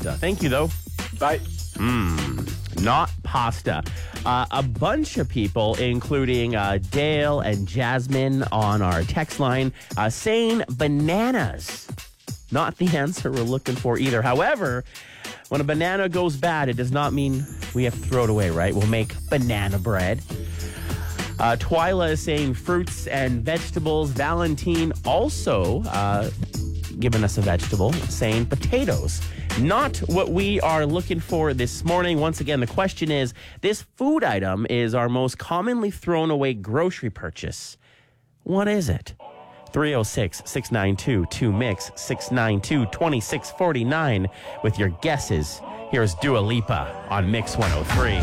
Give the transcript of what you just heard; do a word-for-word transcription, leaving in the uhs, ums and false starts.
pasta. Thank you, though. Bye. Mmm, not pasta. Uh, a bunch of people, including uh, Dale and Jasmine on our text line, uh, saying bananas. Not the answer we're looking for either. However, when a banana goes bad, it does not mean we have to throw it away, right? We'll make banana bread. Uh, Twyla is saying fruits and vegetables. Valentine also uh, giving us a vegetable, saying potatoes. Not what we are looking for this morning. Once again, the question is, this food item is our most commonly thrown away grocery purchase. What is it? three oh six, six nine two, two mix, six nine two, two six four nine with your guesses. Here's Dua Lipa on Mix one oh three.